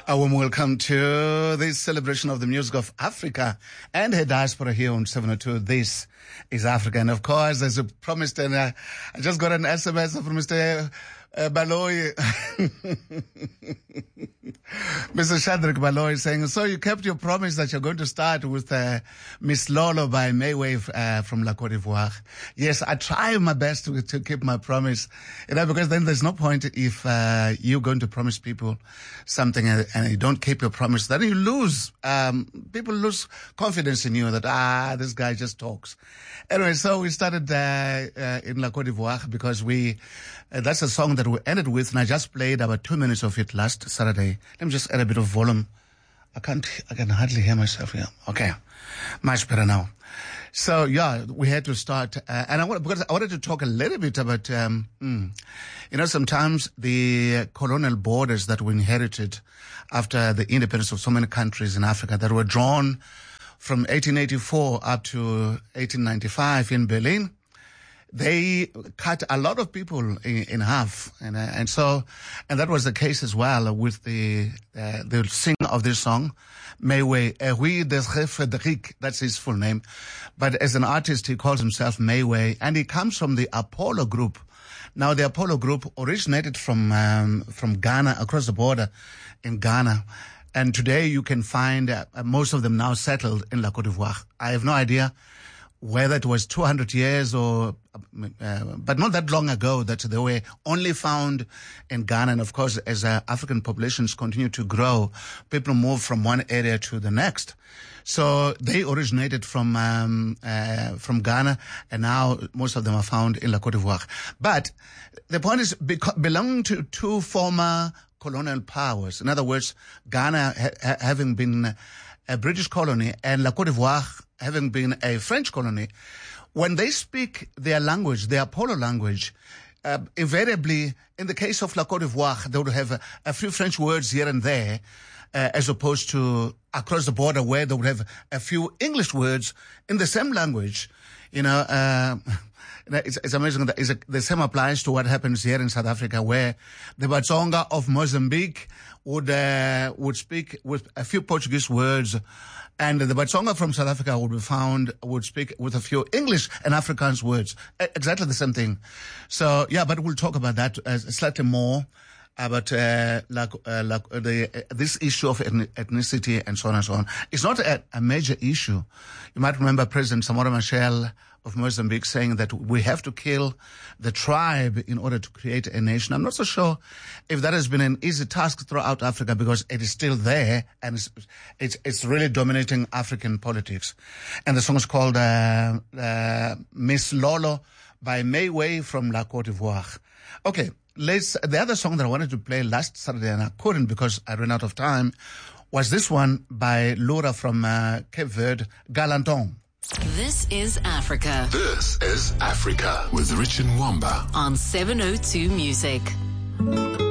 A warm welcome to this celebration of the music of Africa and her diaspora here on 702. This is Africa. And of course, as I promised, and I just got an SMS from Mr. Baloyi, Mr. Shadrach Baloyi saying, so you kept your promise that you're going to start with Miss Lolo by Maywave from La Côte d'Ivoire. Yes, I try my best to keep my promise, because then there's no point if you're going to promise people something and you don't keep your promise. Then you lose, people lose confidence in you that, this guy just talks. Anyway, so we started in La Côte d'Ivoire because that's a song that we ended with, and I just played about 2 minutes of it last Saturday. Let me just add a bit of volume. I can hardly hear myself here. Okay. Much better now. So yeah, we had to start, because I wanted to talk a little bit about, sometimes the colonial borders that we inherited after the independence of so many countries in Africa that were drawn from 1884 up to 1895 in Berlin. They cut a lot of people in half, and that was the case as well with the singer of this song, Mayway, Henri Desré Frédéric, that's his full name, but as an artist he calls himself Mayway, and he comes from the Apollo Group. Now the Apollo Group originated from Ghana, across the border in Ghana. And today you can find most of them now settled in La Côte d'Ivoire. I have no idea whether it was 200 years or, but not that long ago that they were only found in Ghana. And of course, as African populations continue to grow, people move from one area to the next. So they originated from Ghana, and now most of them are found in La Côte d'Ivoire. But the point is, belonging to two former colonial powers. In other words, Ghana having been a British colony and La Côte d'Ivoire having been a French colony, when they speak their language, their Apollo language, invariably, in the case of La Côte d'Ivoire, they would have a few French words here and there, as opposed to across the border where they would have a few English words in the same language. It's amazing that the same applies to what happens here in South Africa, where the Batsonga of Mozambique would speak with a few Portuguese words, and the Batsonga from South Africa would speak with a few English and Afrikaans words. Exactly the same thing. So yeah, but we'll talk about that slightly more, about this issue of ethnicity and so on and so on. It's not a major issue. You might remember President Samora Machel of Mozambique saying that we have to kill the tribe in order to create a nation. I'm not so sure if that has been an easy task throughout Africa, because it is still there and it's really dominating African politics. And the song is called Miss Lolo by Mayway from La Côte d'Ivoire. Okay. The other song that I wanted to play last Saturday and I couldn't because I ran out of time was this one by Laura from Cape Verde, Galanton. This is Africa. This is Africa with Richard Mwamba on 702 Music.